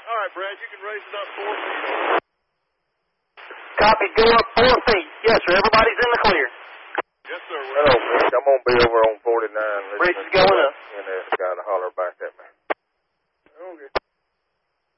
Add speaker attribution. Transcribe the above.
Speaker 1: All right, Brad, you can raise it up 4 feet.
Speaker 2: Copy, go up 4 feet. Yes, sir, everybody's in the clear.
Speaker 1: Yes, sir.
Speaker 3: Hello, Mitch. I'm going to be over on 49.
Speaker 2: Bridge is going up.
Speaker 3: And it's got to holler back at me.